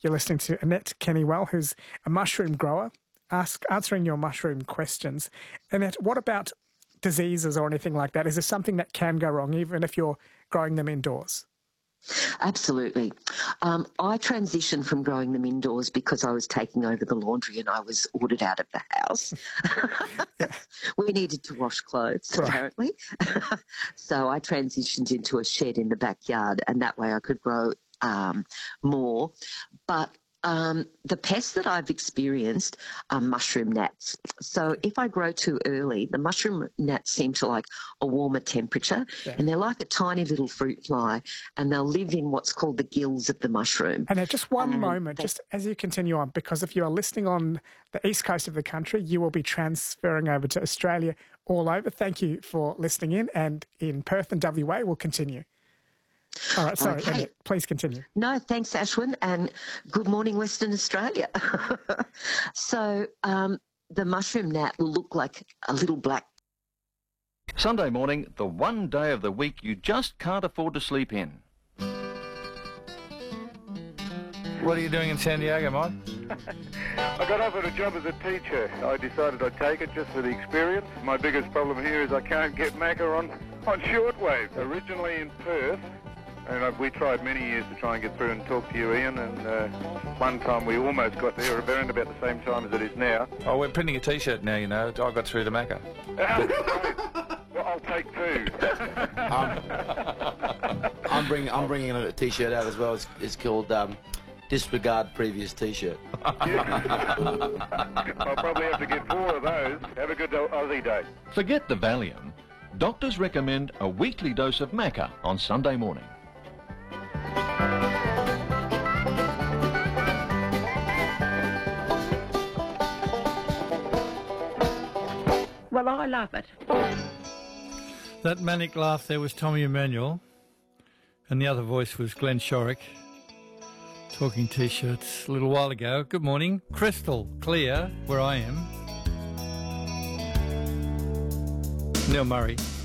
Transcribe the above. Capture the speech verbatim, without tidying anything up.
You're listening to Annette Kennywell, who's a mushroom grower, ask, answering your mushroom questions. Annette, what about diseases or anything like that? Is there something that can go wrong even if you're growing them indoors? Absolutely. Um, I transitioned from growing them indoors because I was taking over the laundry and I was ordered out of the house. Yeah. We needed to wash clothes, Right. apparently. So I transitioned into a shed in the backyard, and that way I could grow um, more. But Um, the pests that I've experienced are mushroom gnats. So if I grow too early, the mushroom gnats seem to like a warmer temperature, Yeah. and they're like a tiny little fruit fly, and they'll live in what's called the gills of the mushroom. And now just one And moment, they- just as you continue on, because if you are listening on the east coast of the country, you will be transferring over to Australia all over. Thank you for listening in, and in Perth and W A, we'll continue. All right, sorry, Okay. Annette, please continue. No, thanks, Ashwin, and good morning, Western Australia. So um, the mushroom gnat will look like a little black. Sunday morning, the one day of the week you just can't afford to sleep in. What are you doing in San Diego, Mike? I got offered a job as a teacher. I decided I'd take it just for the experience. My biggest problem here is I can't get Macca on, on shortwave. Originally in Perth, and uh, we tried many years to try and get through and talk to you, Ian, and uh, one time we almost got there around about the same time as it is now. Oh, we're printing a T-shirt now, you know. I got through to Macca. Well, I'll take two. Um, I'm bringing I'm bringing a T-shirt out as well. It's, it's called um, Disregard Previous T-shirt. Yeah. I'll probably have to get four of those. Have a good Aussie day. Forget the Valium. Doctors recommend a weekly dose of Macca on Sunday morning. Well, I love it. That manic laugh there was Tommy Emmanuel, and the other voice was Glenn Shorrock, talking T-shirts a little while ago. Good morning. Crystal clear where I am. Neil Murray.